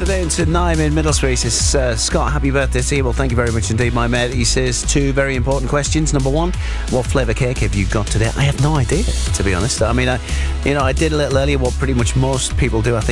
birthday to Naim in Middlesbrough. He says, Scott, happy birthday to you. Well, thank you very much indeed, my mate. He says, two very important questions. Number one, what flavour cake have you got today? I have no idea, to be honest. I mean, I did a little earlier what pretty much most people do. I think